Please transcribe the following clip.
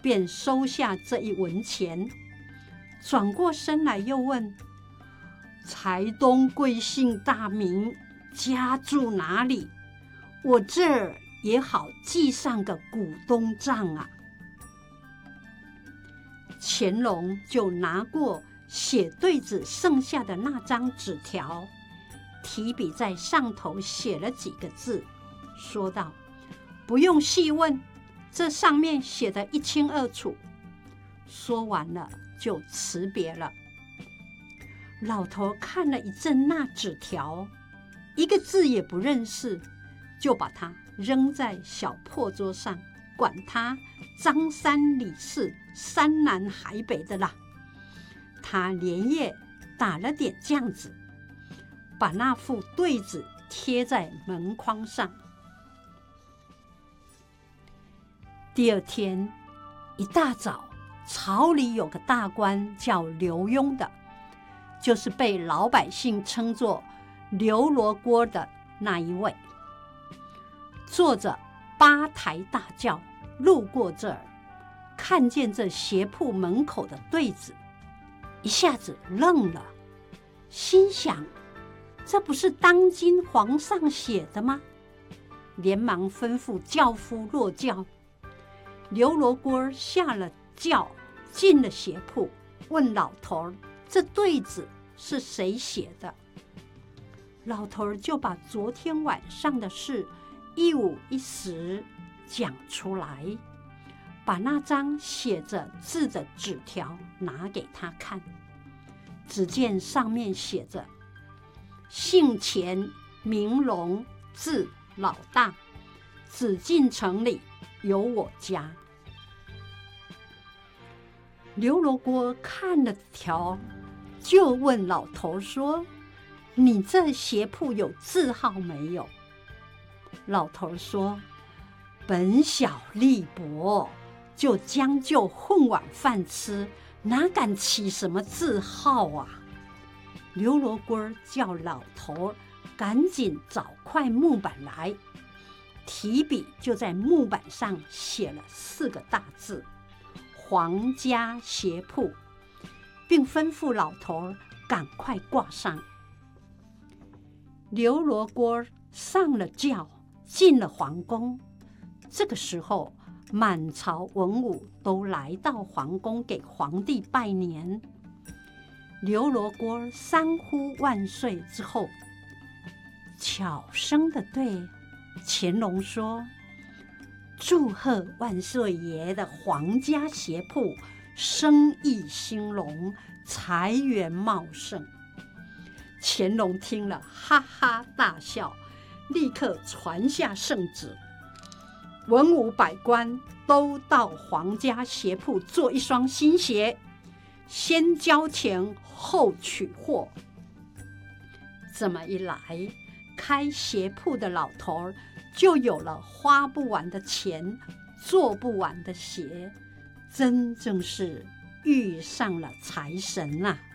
便收下这一文钱，转过身来又问：财东贵姓大名，家住哪里？我这儿也好记上个股东账啊。乾隆就拿过写对子剩下的那张纸条，提笔在上头写了几个字，说道：不用细问，这上面写得一清二楚。说完了就辞别了。老头看了一阵那纸条，一个字也不认识，就把它扔在小破桌上，管他张三李四山南海北的啦。他连夜打了点酱子，把那副对子贴在门框上。第二天一大早，朝里有个大官叫刘墉的，就是被老百姓称作刘罗锅的那一位，坐着八抬大轿路过这儿，看见这鞋铺门口的对子，一下子愣了，心想：这不是当今皇上写的吗？连忙吩咐轿夫落轿。刘罗锅下了轿，进了鞋铺，问老头：这对子是谁写的？老头就把昨天晚上的事一五一十讲出来，把那张写着字的纸条拿给他看。只见上面写着：姓钱，名龙，字老大，紫禁城里有我家。刘罗锅看了条，就问老头说：你这鞋铺有字号没有？老头说：本小力薄，就将就混碗饭吃，哪敢起什么字号啊？刘罗锅叫老头赶紧找块木板来，提笔就在木板上写了4个大字：皇家鞋铺，并吩咐老头赶快挂上。刘罗锅上了轿，进了皇宫。这个时候，满朝文武都来到皇宫给皇帝拜年。刘罗锅3呼万岁之后，悄声地对乾隆说：祝贺万岁爷的皇家鞋铺生意兴隆，财源茂盛。乾隆听了哈哈大笑，立刻传下圣旨，文武百官都到皇家鞋铺做一双新鞋，先交钱后取货。这么一来，开鞋铺的老头就有了花不完的钱，做不完的鞋，真正是遇上了财神啊！